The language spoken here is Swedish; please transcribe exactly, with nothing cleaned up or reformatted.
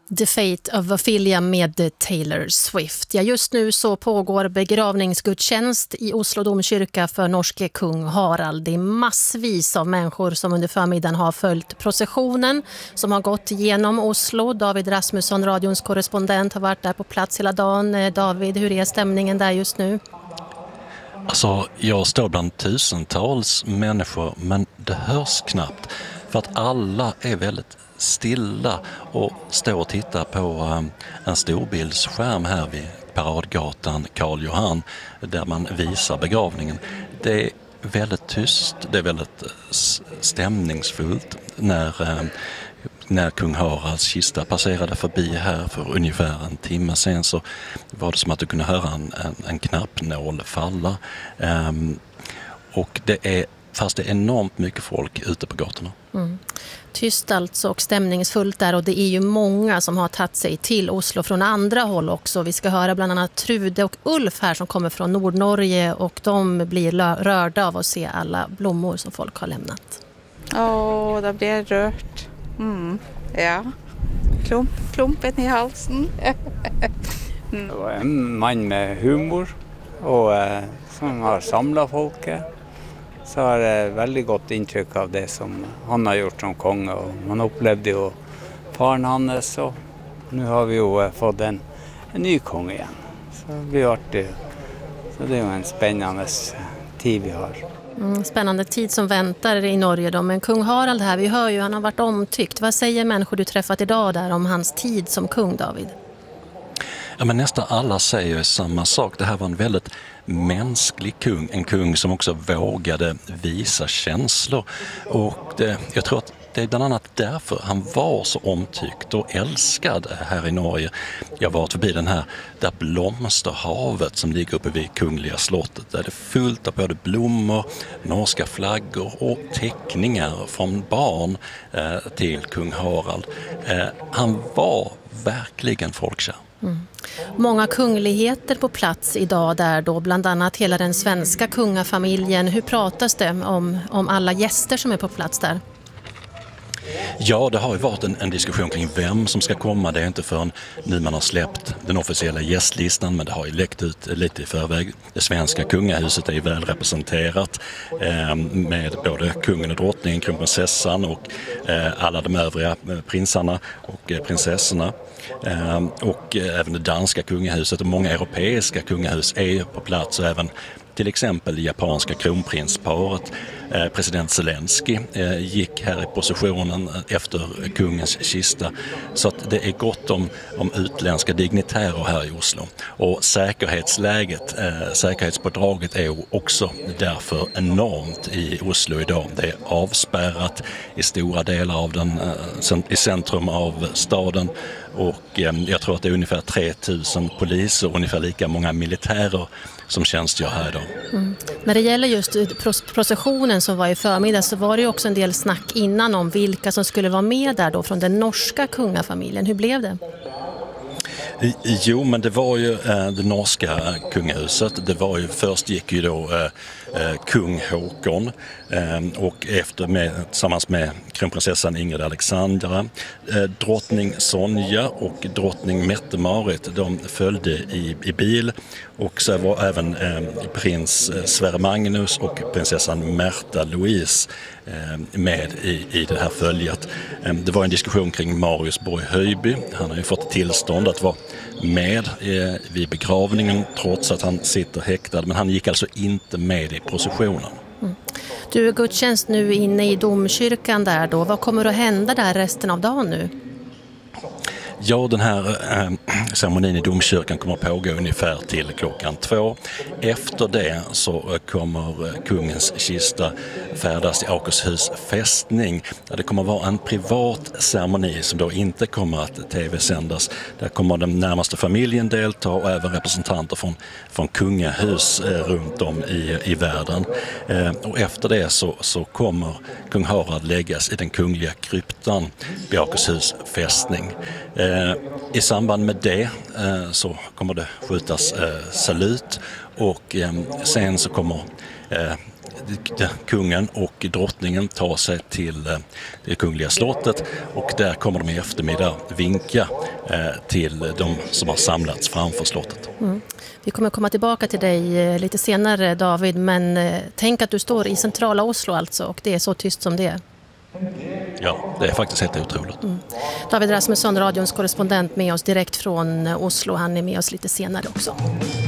The Fate of Ophelia med Taylor Swift. Ja, just nu så pågår begravningsgudstjänst i Oslo domkyrka för norske kung Harald. Det är massvis av människor som under förmiddagen har följt processionen som har gått genom Oslo. David Rasmusson, radions korrespondent, har varit där på plats hela dagen. David, hur är stämningen där just nu? Alltså, jag står bland tusentals människor, men det hörs knappt för att alla är väldigt stilla och står och tittar på en storbildsskärm här vid Paradgatan Karl Johan där man visar begravningen. Det är väldigt tyst, det är väldigt stämningsfullt när, när kung Haralds kista passerade förbi här för ungefär en timme sedan, så var det som att du kunde höra en, en, en knappnål falla. Um, och det är Fast det är enormt mycket folk ute på gatorna. Mm. Tyst alltså och stämningsfullt där, och det är ju många som har tagit sig till Oslo från andra håll också. Vi ska höra bland annat Trude och Ulf här som kommer från Nordnorge, och de blir rörda av att se alla blommor som folk har lämnat. Åh, det blir rört. Mm. Ja, Klump, klumpen i halsen. mm. Det var en man med humor och eh, som har samlat folket. Så har det väldigt gott intryck av det som han har gjort som konge, och man upplevde ju faren hans, och nu har vi ju fått en, en ny konge igen. Så vi har det, så det är ju en spännande tid vi har. Mm, spännande tid som väntar i Norge då. Men kung Harald här, vi hör ju, han har varit omtyckt. Vad säger människor du träffat idag där om hans tid som kung, David? Ja, men nästan alla säger samma sak. Det här var en väldigt mänsklig kung. En kung som också vågade visa känslor. Och det, jag tror att det är bland annat därför han var så omtyckt och älskad här i Norge. Jag var förbi den här där blomsterhavet som ligger uppe vid Kungliga slottet. Där det är fullt av både blommor, norska flaggor och teckningar från barn eh, till kung Harald. Eh, han var verkligen folkkär. Mm. Många kungligheter på plats idag där då, bland annat hela den svenska kungafamiljen. Hur pratas det om, om alla gäster som är på plats där? Ja, det har ju varit en, en diskussion kring vem som ska komma. Det är inte förrän nu man har släppt den officiella gästlistan, men det har ju läckt ut lite i förväg. Det svenska kungahuset är ju väl representerat eh, med både kungen och drottningen, kronprinsessan och eh, alla de övriga prinsarna och eh, prinsessorna. Eh, och eh, även det danska kungahuset och många europeiska kungahus är på plats, och även till exempel det japanska kronprinsparet. Eh, president Zelensky eh, gick här i positionen efter kungens kista. Så att det är gott om, om utländska dignitärer här i Oslo. Och säkerhetsläget, eh, säkerhetspådraget är också därför enormt i Oslo idag. Det är avspärrat i stora delar av den, eh, i centrum av staden. Och eh, jag tror att det är ungefär tre tusen poliser och ungefär lika många militärer som tjänstgör här idag. Mm. När det gäller just processionen som var i förmiddag, så var det ju också en del snack innan om vilka som skulle vara med där då från den norska kungafamiljen. Hur blev det? Jo, men det var ju eh, det norska kungahuset. Det var ju, först gick ju då eh, kung Håkon eh, och efter med, tillsammans med kronprinsessan Ingrid Alexandra, eh, drottning Sonja och drottning Mette-Marit, de följde i, i bil, och så var även eh, prins Sverre Magnus och prinsessan Märta Louise eh, med i, i det här följet. Eh, det var en diskussion kring Marius Borg Höjby. Han har ju fått tillstånd att vara med eh, vid begravningen trots att han sitter häktad, men han gick alltså inte med i processionen. Mm. Du är gudstjänst nu inne i domkyrkan där då. Vad kommer att hända där resten av dagen nu? Ja, den här eh, ceremonin i domkyrkan kommer att pågå ungefär till klockan två. Efter det så kommer kungens kista färdas till Akershus fästning. Där det kommer att vara en privat ceremoni som då inte kommer att tv-sändas. Där kommer den närmaste familjen delta och även representanter från, från kungahus eh, runt om i, i världen. Eh, och efter det så, så kommer kung Harald läggas i den kungliga kryptan vid Akershus fästning. I samband med det så kommer det skjutas salut, och sen så kommer kungen och drottningen ta sig till det kungliga slottet, och där kommer de i eftermiddag vinka eh, till de som har samlats framför slottet. Mm. Vi kommer komma tillbaka till dig eh, lite senare, David, men eh, tänk att du står i centrala Oslo alltså, och det är så tyst som det är. Ja, det är faktiskt helt otroligt. Mm. David Rasmusson, radions korrespondent, med oss direkt från Oslo. Han är med oss lite senare också.